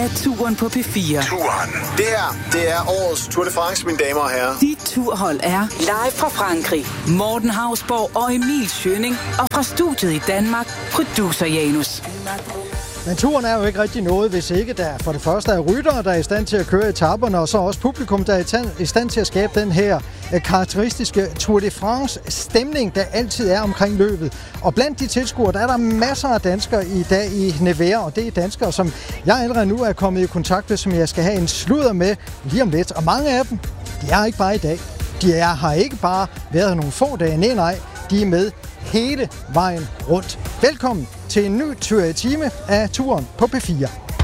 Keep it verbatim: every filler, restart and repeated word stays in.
af Turen på P fire. Turen. Det her, det er årets Tour de France, mine damer og herrer. Dit turhold er live fra Frankrig. Morten Hausborg og Emil Schønning. Og fra studiet i Danmark, producer Janus. Men turen er jo ikke rigtig noget, hvis ikke der for det første er ryttere, der er i stand til at køre etaperne, og så også publikum, der er i stand til at skabe den her karakteristiske Tour de France-stemning, der altid er omkring løbet. Og blandt de tilskuere, der er der masser af danskere i dag i Nevers, og det er danskere, som jeg allerede nu er kommet i kontakt med, som jeg skal have en sludder med lige om lidt. Og mange af dem, de er ikke bare i dag. De er, har ikke bare været her nogle få dage, nej nej, de er med hele vejen rundt. Velkommen til en ny time af Turen på P fire.